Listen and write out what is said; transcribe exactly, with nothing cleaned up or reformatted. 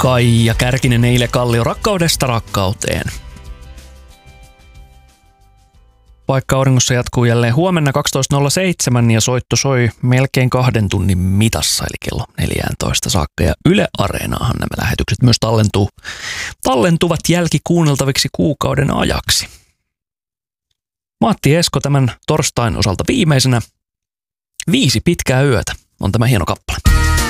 Kaija Kärkinen, Eile Kallio, Rakkaudesta rakkauteen. Paikka auringossa jatkuu jälleen huomenna kaksitoista nolla seitsemän ja soitto soi melkein kahden tunnin mitassa, eli kello neljätoista saakka. Ja Yle Areenaahan nämä lähetykset myös tallentuu, tallentuvat jälkikuunneltaviksi kuukauden ajaksi. Matti Esko tämän torstain osalta viimeisenä. Viisi pitkää yötä on tämä hieno kappale.